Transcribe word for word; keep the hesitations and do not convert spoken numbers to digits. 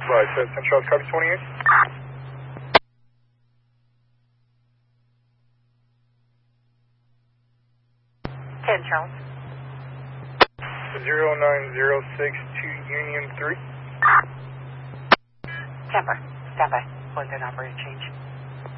Right, so Central copy twenty-eight. ten Charles. zero nine zero six two Union three. Tampa. Stand by. One ten operator change.